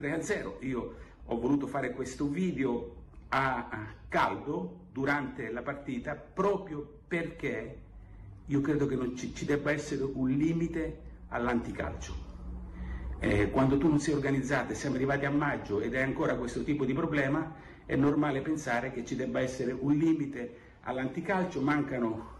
3-0. Io ho voluto fare questo video a caldo durante la partita proprio perché io credo che non ci debba essere un limite all'anticalcio. Quando tu non sei organizzato e siamo arrivati a maggio ed è ancora questo tipo di problema, è normale pensare che ci debba essere un limite all'anticalcio. Mancano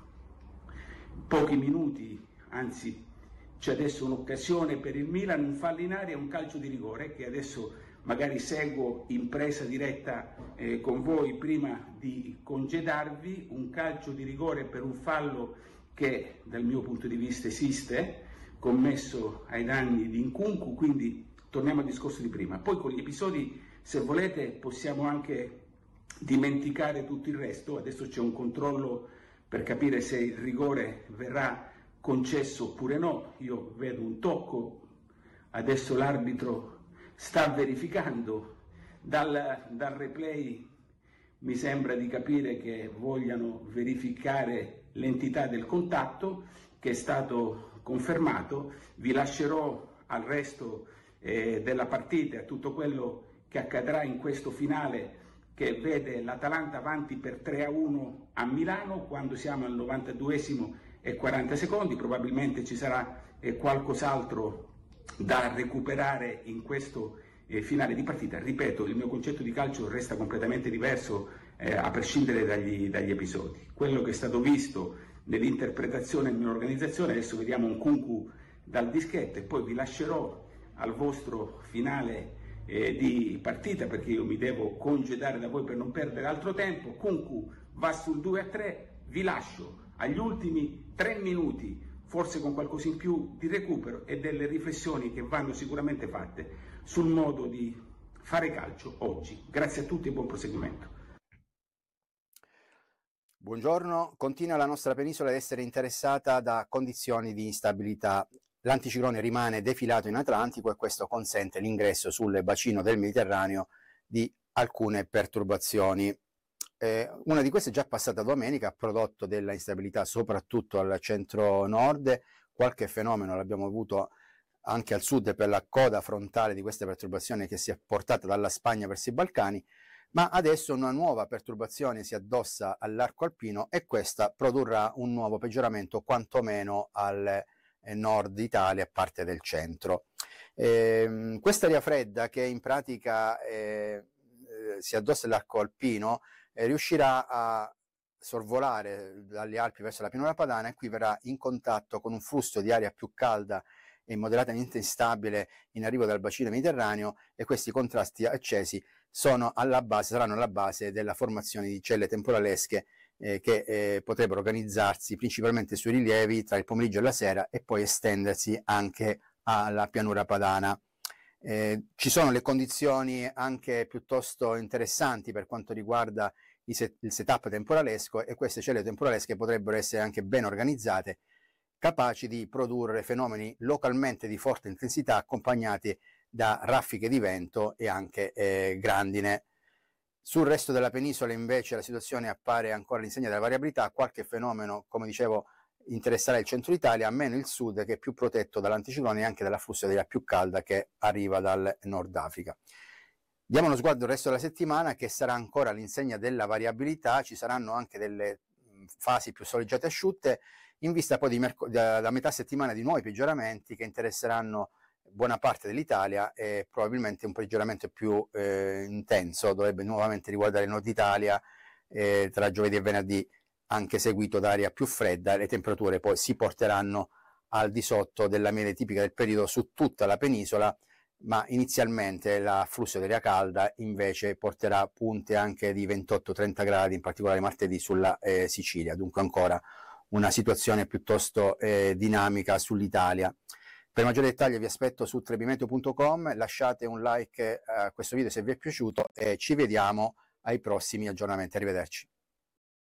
pochi minuti, anzi c'è adesso un'occasione per il Milan, un fallo in aria e un calcio di rigore che adesso magari seguo in presa diretta con voi prima di congedarvi. Un calcio di rigore per un fallo che dal mio punto di vista esiste, commesso ai danni di Nkunku, quindi torniamo al discorso di prima. Poi con gli episodi, se volete, possiamo anche dimenticare tutto il resto. Adesso c'è un controllo per capire se il rigore verrà concesso oppure no. Io vedo un tocco, adesso l'arbitro sta verificando, dal replay mi sembra di capire che vogliano verificare l'entità del contatto, che è stato confermato. Vi lascerò al resto della partita, a tutto quello che accadrà in questo finale che vede l'Atalanta avanti per 3-1 a Milano, quando siamo al 92esimo e 40 secondi. Probabilmente ci sarà qualcos'altro da recuperare in questo finale di partita. Ripeto, il mio concetto di calcio resta completamente diverso a prescindere dagli episodi. Quello che è stato visto nell'interpretazione e nell'organizzazione, adesso vediamo un Nkunku dal dischetto e poi vi lascerò al vostro finale di partita, perché io mi devo congedare da voi per non perdere altro tempo. Nkunku va sul 2-3, vi lascio agli ultimi 3 minuti, forse con qualcosa in più di recupero e delle riflessioni che vanno sicuramente fatte sul modo di fare calcio oggi. Grazie a tutti e buon proseguimento. Buongiorno, continua la nostra penisola ad essere interessata da condizioni di instabilità. L'anticiclone rimane defilato in Atlantico e questo consente l'ingresso sul bacino del Mediterraneo di alcune perturbazioni. Una di queste è già passata domenica, ha prodotto della instabilità soprattutto al centro-nord. Qualche fenomeno l'abbiamo avuto anche al sud per la coda frontale di queste perturbazioni che si è portata dalla Spagna verso i Balcani, ma adesso una nuova perturbazione si addossa all'arco alpino e questa produrrà un nuovo peggioramento quantomeno al nord Italia e parte del centro. Questa aria fredda che in pratica si addossa all'arco alpino riuscirà a sorvolare dalle Alpi verso la pianura padana e qui verrà in contatto con un flusso di aria più calda e moderatamente instabile in arrivo dal bacino mediterraneo, e questi contrasti accesi saranno alla base della formazione di celle temporalesche che potrebbero organizzarsi principalmente sui rilievi tra il pomeriggio e la sera e poi estendersi anche alla pianura padana. Ci sono le condizioni anche piuttosto interessanti per quanto riguarda il setup temporalesco, e queste celle temporalesche potrebbero essere anche ben organizzate, capaci di produrre fenomeni localmente di forte intensità accompagnati da raffiche di vento e anche grandine. Sul resto della penisola invece la situazione appare ancora all'insegna della variabilità. Qualche fenomeno, come dicevo, interesserà il centro Italia, meno il sud, che è più protetto dall'anticiclone e anche dall'afflusso di aria più calda che arriva dal Nord Africa. Diamo uno sguardo al resto della settimana, che sarà ancora all'insegna della variabilità. Ci saranno anche delle fasi più soleggiate e asciutte, in vista poi da metà settimana di nuovi peggioramenti che interesseranno buona parte dell'Italia, e probabilmente un peggioramento più intenso dovrebbe nuovamente riguardare il Nord Italia tra giovedì e venerdì, anche seguito da aria più fredda. Le temperature poi si porteranno al di sotto della media tipica del periodo su tutta la penisola, ma inizialmente l'afflusso di aria calda invece porterà punte anche di 28-30 gradi, in particolare martedì sulla Sicilia. Dunque ancora una situazione piuttosto dinamica sull'Italia. Per maggiori dettagli vi aspetto su trebimeteo.com, lasciate un like a questo video se vi è piaciuto e ci vediamo ai prossimi aggiornamenti. Arrivederci.